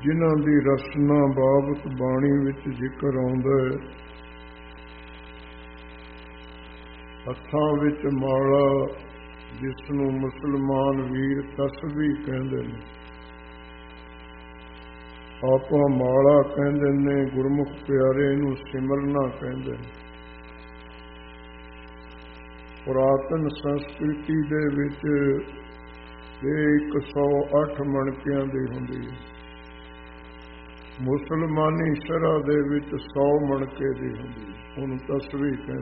ਜਿਨ੍ਹਾਂ ਦੀ ਰਸਨਾ ਬਾਬਤ ਬਾਣੀ ਵਿੱਚ ਜ਼ਿਕਰ ਆਉਂਦਾ ਹੈ। ਹੱਥਾਂ ਵਿੱਚ ਮਾਲਾ, ਜਿਸ ਨੂੰ ਮੁਸਲਮਾਨ ਵੀਰ ਤਸਬੀਹ ਕਹਿੰਦੇ ਨੇ, ਆਪਾਂ ਮਾਲਾ ਕਹਿੰਦੇ ਨੇ, ਗੁਰਮੁਖ ਪਿਆਰੇ ਨੂੰ ਸਿਮਰਨਾ ਕਹਿੰਦੇ ਨੇ। ਪੁਰਾਤਨ ਸੰਸਕ੍ਰਿਤੀ ਦੇ ਵਿੱਚ ਇਹ 108 ਮਣਕਿਆਂ ਦੀ ਹੁੰਦੀ ਹੈ। ਮੁਸਲਮਾਨੀ ਸ਼ਰ੍ਹਾ ਦੇ ਵਿੱਚ 100 ਮਣਕੇ ਦੀ ਹੁੰਦੀ ਹੈ। ਉਹਨੂੰ ਤਸਬੀਹ ਕਹਿੰਦੇ।